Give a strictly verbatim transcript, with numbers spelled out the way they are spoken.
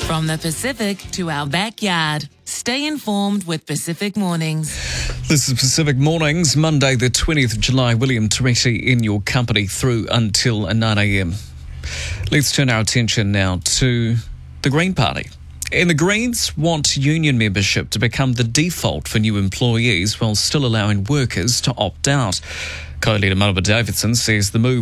From the Pacific to our backyard. Stay informed with Pacific Mornings. This is Pacific Mornings, Monday the twentieth of July. William Teresi in your company through until nine a.m. Let's turn our attention now to the Green Party. And the Greens want union membership to become the default for new employees while still allowing workers to opt out. Co-leader Marama Davidson says the move